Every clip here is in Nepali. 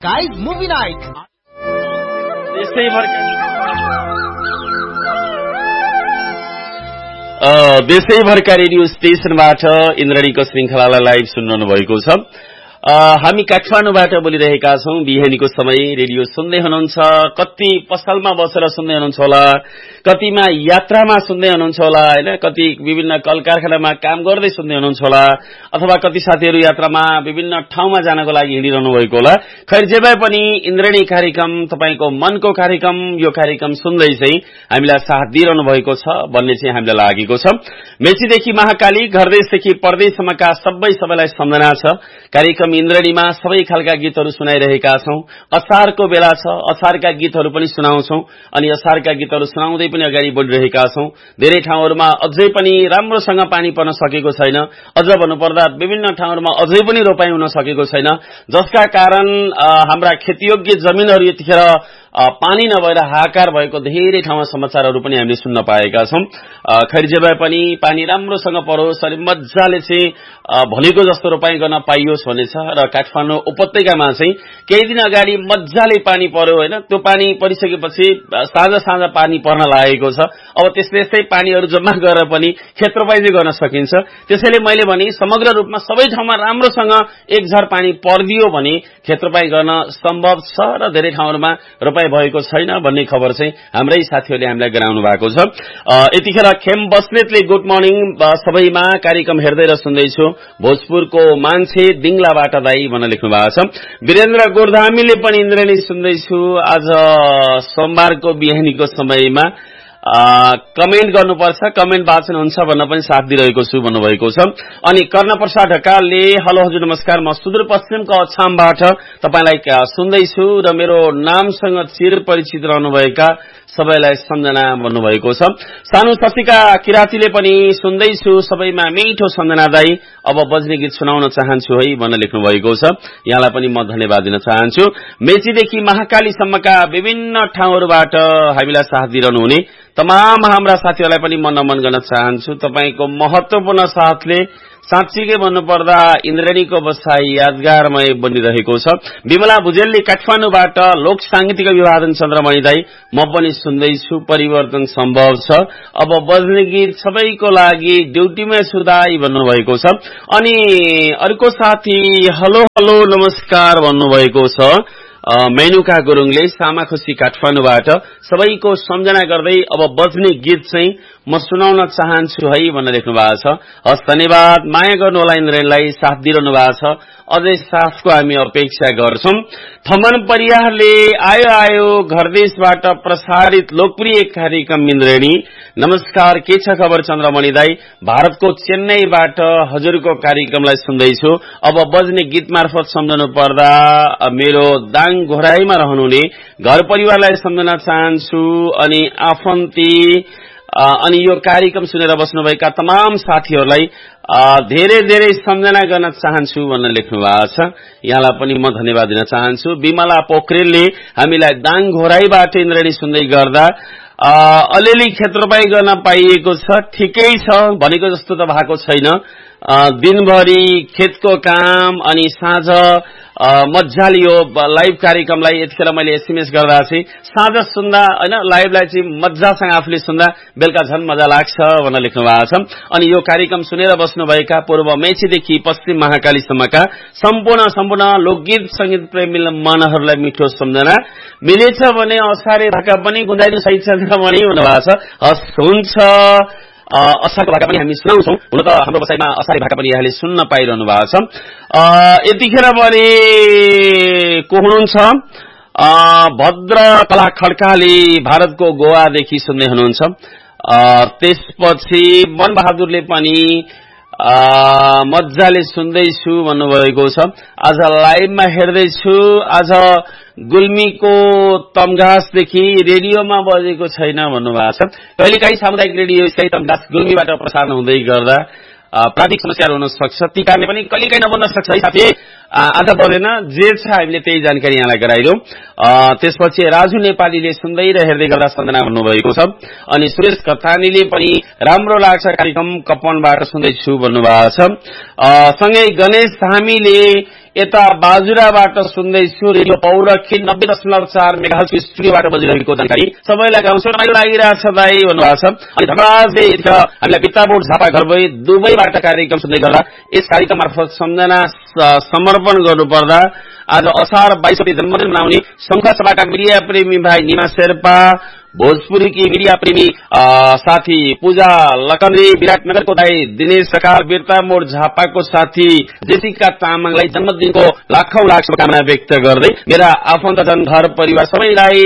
Guys, movie night. देशैभरका रेडियो स्टेशनबाट इन्द्रणीको श्रृंखलालाई लाइभ सुन्नु भएको छ। हामी काठमाडौँबाट बोलिरहेका छौं। बिहानीको समय रेडियो सुन्दै हुनुहुन्छ, कति पसलमा बसेर सुन्दै हुनुहुन्छ होला, कतिमा यात्रामा सुन्दै हुनुहुन्छ होला हैन, कति विभिन्न कल कारखानामा काम गर्दै सुन्दै हुनुहुन्छ होला, अथवा कति साथीहरू यात्रामा विभिन्न ठाउँमा जानको लागि हिँडिरहनु भएको होला। खैर जे भए पनि इन्द्रणी कार्यक्रम, तपाईको मनको कार्यक्रम, यो कार्यक्रम सुन्दै चाहिँ हामीलाई साथ दिइरहनु भएको छ भन्ने चाहिँ हामीलाई लागेको छ। मेचीदेखि महाकाली, घरदेशदेखि परदेशसम्मका सबैलाई सम्झना छ। कार्यक्रम इन्द्रणीमा सबै खालका गीतहरू सुनाइरहेका छौं। असारको बेला छ, असारका गीतहरू पनि सुनाउँछौं अनि असारका गीतहरू सुनाउँदै पनि अगाडि बढिरहेका छौं। धेरै ठाउँहरूमा अझै पनि राम्रोसँग पानी पर्न सकेको छैन, अझ भन्नुपर्दा विभिन्न ठाउँहरूमा अझै पनि रोपाई हुन सकेको छैन, जसका कारण हाम्रा खेतीयोग्य जमिनहरू यतिखेर पानी नभएर हाहाकार भएको धेरै ठाउँमा समाचारहरू पनि हामीले सुन्न पाएका छौं। खैर जे भए पनि पानी राम्रोसँग परोस् अनि मज्जाले चाहिँ भनेको जस्तो रोपाई गर्न पाइयोस् भन्ने छ। र काठमाडौँ उपत्यकामा चाहिँ केही दिन अगाडि मज्जाले पानी पर्यो हैन, त्यो पानी परिसकेपछि साँझ पानी पर्न लागेको छ। अब त्यस्तै पानीहरू जम्मा गरेर पनि खेत रोपाई चाहिँ गर्न सकिन्छ। त्यसैले मैले भने समग्र रूपमा सबै ठाउँमा राम्रोसँग एकझर पानी पर्दियो भने खेत रोपाई गर्न सम्भव छ र धेरै ठाउँहरूमा रोपाई भएको छैन भन्ने खबर चाहिँ हाम्रै साथीहरूले हामीलाई गराउनु भएको छ। यतिखेर खेम बस्नेतले गुड मर्निङ सबैमा, कार्यक्रम हेर्दै र सुन्दैछु, भोजपुरको मान्छे दिङलाबाट दाई भनेर लेख्नु भएको छ। वीरेन्द्र गोर्धामीले पनि इन्द्रणी सुन्दैछु आज सोमबारको बिहानीको समयमा, कमेन्ट गर्नुपर्छ, कमेन्ट वाचन हुन्छ भन्न पनि साथ दिइरहेको छु भन्नुभएको छ। अनि कर्णप्रसाद ढकालले हेलो हजुर नमस्कार, म सुदूरपश्चिमको अछामबाट तपाईलाई सुन्दैछु र मेरो नामसँग चिर परिचित रहनुभएका सबैलाई सम्झना भन्नुभएको छ। सानो शशिका किरातीले पनि सुन्दैछु, सबैमा मिठो सम्झना दाई, अब बज्ने गीत सुनाउन चाहन्छु है भनेर लेख्नु भएको छ। यहाँलाई पनि म धन्यवाद दिन चाहन्छु। मेचीदेखि महाकालीसम्मका विभिन्न ठाउँहरूबाट हामीलाई साथ दिइरहनु हुने तमाम हाम्रा साथीहरूलाई पनि म नमन गर्न चाहन्छु। तपाईको महत्वपूर्ण साथले साँच्चीकै भन्नुपर्दा इन्द्रणीको बसाई यादगारमय बनिरहेको छ। विमला भुजेलले काठमाडौँबाट लोक सांगीतिक अभिवादन चन्द्रमणि दाई, म पनि सुन्दैछु, परिवर्तन सम्भव छ, अब बज्ने गीत सबैको लागि ड्युटीमै छु दाई भन्नुभएको छ। अनि अर्को साथी हेलो हेलो नमस्कार भन्नुभएको छ। मेनुका गुरुङले सामाखुसी काठमाडौँबाट सबैको सम्झना गर्दै अब बज्ने गीत चाहिँ म सुनाउन चाहन्छु है भनेर लेख्नु भएको छ। हस् धन्यवाद, माया गर्नु होला इन्द्रलाई, साथ दिइरहनु भएको छ, अझै साथको हामी अपेक्षा गर्छौं। थमन परियारले आयो घरदेशबाट प्रसारित लोकप्रिय कार्यक्रम इन्द्रणी, नमस्कार के छ खबर चन्द्रमणि दाई, भारतको चेन्नईबाट हजुरको कार्यक्रमलाई सुन्दैछु। अब बज्ने गीत मार्फत सम्झनु पर्दा मेरो दाङ घोराईमा रहनुहुने घर परिवारलाई सम्झन चाहन्छु अनि आफन्ती अनि यो कार्यक्रम सुनेर बस्नुभएका तमाम साथीहरूलाई धेरै धेरै सम्झना गर्न चाहन्छु भनेर लेख्नु भएको छ। यहाँलाई पनि म धन्यवाद दिन चाहन्छु। विमला पोखरेलले हामीलाई दाङ घोराईबाट इन्द्रणी सुन्दै गर्दा अलिअलि खेत रोपाई गर्न पाइएको छ, ठिकै छ, भनेको जस्तो त भएको छैन, दिनभरि खेतको काम अनि साँझ मज्जाले यो लाइभ कार्यक्रमलाई यतिखेर मैले एसएमएस गर्दा चाहिँ साँझ सुन्दा हैन, लाइभलाई चाहिँ मज्जासँग आफूले सुन्दा बेलुका झन् मजा लाग्छ भनेर लेख्नु भएको छ। अनि यो कार्यक्रम सुनेर बस्नुभएका पूर्व मेचीदेखि पश्चिम महाकालीसम्मका सम्पूर्ण लोकगीत संगीत प्रेमी मनहरूलाई मिठो सम्झना, मिलेछ भने असारे भाका पनि गुन्दाइनु सही चन्द्रमणि भन्नुभएको छ। हस् हुन्छ, असारको भाका पनि हामी सुनाउँछौं, हुन त हाम्रो बसाइमा असारे भाका पनि यहाँले सुन्न पाइरहनु भएको छ। यतिखेर भने को हुनुहुन्छ, भद्र कला खड्काले भारतको गोवादेखि सुन्दै हुनुहुन्छ। त्यसपछि मनबहादुरले पनि मज्जाले सुन्दैछु भन्नुभएको छ। आज लाइभमा हेर्दैछु, आज गुल्मीको तमघासदेखि रेडियोमा बजेको छैन भन्नुभएको छ। कहिलेकाहीँ सामुदायिक रेडियो सही तमघास गुल्मीबाट प्रसारण हुँदै गर्दा प्राविधिक समस्याहरू हुन सक्छ, ती कारणले पनि कहिलेकाहीँ नबन्न सक्छ है साथी। आज बजेन, जे छ हामीले त्यही जानकारी यहाँलाई गराइदियौं। त्यसपछि राजु नेपालीले सुन्दै र हेर्दै गर्दा सम्झना भन्नुभएको छ। अनि सुरेश कथानीले पनि राम्रो लाग्छ कार्यक्रम, कपनबाट सुन्दैछु भन्नुभएको छ। सँगै गणेश धामीले यता बाजुराबाट सुन्दैछु रेडियो पौरखी 90.4 मेगाहर्जको स्टुडियोबाट बजिरहेको जानकारी सबैलाई गाउँछु रमाइलो लागिरहेछ दाइ भन्नुभएको छ। अनि धन्यवादले हामीलाई बित्ताबोट झापा घर भई दुबईबाट कार्यक्रम सुन्दै गर्दा यस कार्यक्रम मार्फत सम्झना समर्पण गर्नुपर्दा आज असार 22 गते जन्मदिन मनाउने शङ्खसभाका मीडिया प्रेमी भाइ निमा शेर्पा, भोजपुरीकी मीडिया प्रेमी साथी पूजा लकन्द्री, विराटनगरको दाई दिनेश सरकार, बिर्तामोड झापाको साथी जेसिका तामाङलाई जन्मदिनको लाखौं लाख शुभकामना व्यक्त गर्दै मेरा आफन्तजन घर परिवार सबैलाई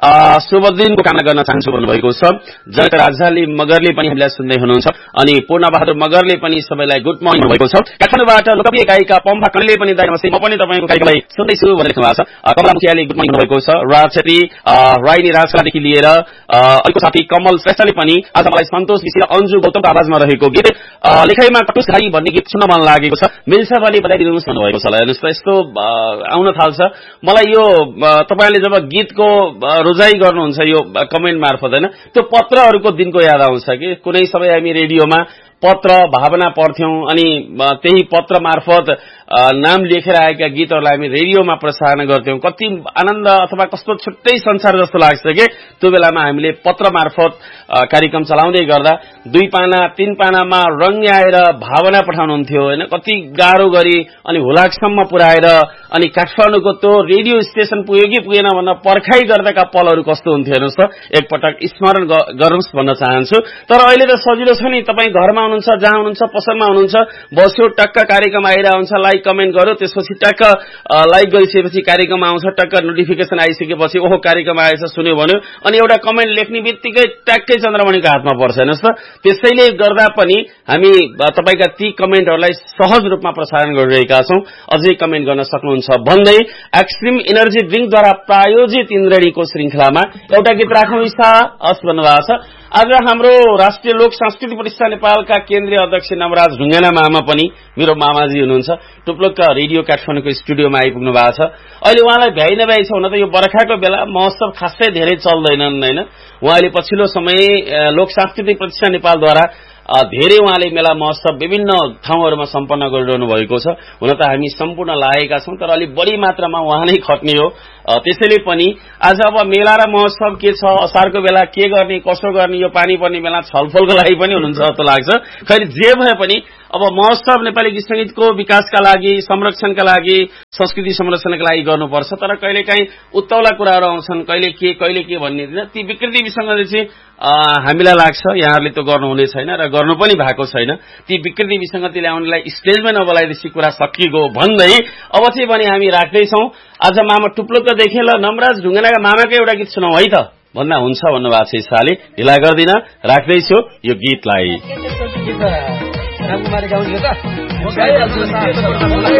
शुभ दिनको कामना गर्न चाहन्छु भन्नुभएको छ। जनक राजाली मगरले पनि हामीलाई सुन्दै हुनुहुन्छ अनि पूर्ण बहादुर मगरले पनि सबैलाई गुड मर्निङ भन्नुभएको छ। काठमाडौँबाट लोकप्रिय गायिका पम्फा कणेलले पनि दाइ नमस्ते, म पनि तपाईको कार्यक्रमलाई सुन्दैछु भनेर लेख्नु भएको छ। कमला मुखियाले गुड मर्निङ भन्नुभएको छ। राज छेत्री, राइनी राजलादेखि लिएर अर्को साथी कमल श्रेष्ठले पनि आज मलाई सन्तोष विषय अन्जु गौतमको आवाजमा रहेको गीत लेखाइमा कटुसघारी भन्ने गीत सुन्न मन लागेको छ, मिल्छ भने बताइदिनुहोस् भन्नुभएको छ। हेर्नुहोस् त यस्तो आउन थाल्छ मलाई यो तपाईले जब गीतको रोजाई गर्नुहुन्छ यो कमेन्ट मार्फत हैन, त्यो पत्रहरूको दिनको याद आउँछ कि कुनै समय हामी रेडियोमा पत्र भावना पढ्थ्यौं अनि त्यही पत्र मार्फत नाम लेखेर आएका गीतहरूलाई हामी रेडियोमा प्रसारण गर्थ्यौं। कति आनन्द अथवा कस्तो छुट्टै संसार जस्तो लाग्छ कि त्यो बेलामा हामीले पत्र मार्फत कार्यक्रम चलाउँदै गर्दा 2 पाना 3 पानामा रङ्ग्याएर भावना पठाउनुहुन्थ्यो हैन, कति गाह्रो गरी अनि हुलाकसम्म पुर्याएर अनि काठमाडौँको त्यो रेडियो स्टेशन पुग्यो कि पुगेन भन्न पर्खाइ गर्दाका पलहरू कस्तो हुन्थ्यो हेर्नुहोस् त, एकपटक स्मरण गर्नुहोस् भन्न चाहन्छु। तर अहिले त सजिलो छ नि, तपाई घरमा हुनुहुन्छ, जहाँ हुनुहुन्छ, पसलमा हुनुहुन्छ, बस्यो टक्क कार्यक्रम आइरहेको हुन्छ, लाइक कमेन्ट गर्यो, त्यसपछि टक्क लाइक गरिसकेपछि कार्यक्रम आउँछ, टक्क नोटिफिकेसन आइसकेपछि ओहो कार्यक्रम आएछ सुन्यो भन्यो अनि एउटा कमेन्ट लेख्ने बित्तिकै ट्याक्कै चन्द्रमणिको हातमा पर्छ हेर्नुहोस् त। त्यसैले गर्दा पनि हामी तपाईका ती कमेन्टहरूलाई सहज रूपमा प्रसारण गरिरहेका छौं, अझै कमेन्ट गर्न सक्नुहुन्छ भन्दै एक्सट्रिम एनर्जी ड्रिङ्कद्वारा प्रायोजित इन्द्रणीको श्रृंखलामा एउटा गीत राखौं इच्छा हस् भन्नुभएको छ। आज हाम्रो राष्ट्रिय लोक संस्कृति प्रतिष्ठान नेपालका केन्द्रीय अध्यक्ष नवराज ढुङ्गाना मामा पनि मेरो मामाजी हुनुहुन्छ, टुप्लोक रेडियो काठमाडौँको स्टुडियोमा आइपुग्नु भएको छ। अहिले उहाँलाई भ्याइ नभ्याइ छ हुन त यो बर्खाको बेला महोत्सव खासै धेरै चल्दैनन् हैन, उहाँले पछिल्लो समय लोक सांस्कृतिक प्रतिष्ठान नेपालद्वारा धेरै उहाँले मेला महोत्सव विभिन्न ठाउँहरूमा सम्पन्न गरिरहनु भएको छ। हुन त हामी सम्पूर्ण लागेका छौं तर अलि बढी मात्रामा उहाँ नै खट्ने हो, त्यसैले पनि आज अब मेला र महोत्सव के छ, असारको बेला के गर्ने कसो गर्ने, यो पानी पर्ने बेला छलफलको लागि पनि हुनुहुन्छ जस्तो लाग्छ। खै जे भए पनि अब महोत्सव नेपाली गीत संगीतको विकासका लागि, संरक्षणका लागि, संस्कृति संरक्षणका लागि गर्नुपर्छ, तर कहिलेकाहीँ उत्तौला कुराहरू आउँछन्, कहिले के भन्ने दिन ती विकृति विसङ्गत चाहिँ हामीलाई लाग्छ यहाँहरूले त्यो गर्नुहुने छैन र गर्नु पनि भएको छैन। ती विकृति विसङ्गति ल्याउनेलाई स्टेजमै नबोलाइदिएपछि कुरा सकिएको भन्दै अब चाहिँ भने हामी राख्दैछौं। आज मामा टुप्लोक देखेँ ल नवराज ढुङ्गानाका मामाकै एउटा गीत सुनाऊ है त भन्दा हुन्छ भन्नुभएको छ। इसाले ढिला गर्दिन, राख्दैछु यो गीतलाई।